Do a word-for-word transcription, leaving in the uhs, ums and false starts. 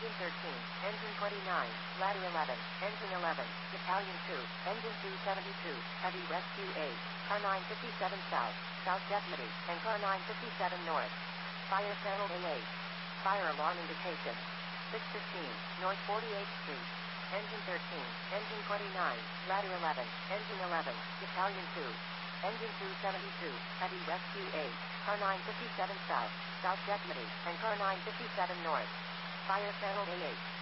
Engine thirteen, Engine twenty-nine, Ladder eleven, Engine eleven, Battalion two, Engine two seventy-two, Heavy Rescue eight, Car nine fifty-seven South, South Deputy, and Car nine fifty-seven North. Fire Channel A eight. Fire alarm indication. six fifteen, North forty-eighth Street. Engine thirteen, Engine twenty-nine, Ladder eleven, Engine eleven, Battalion two, Engine two seventy-two, Heavy Rescue eight, Car nine fifty-seven South, South Deputy, and Car nine fifty-seven North. Fire Channel A eight.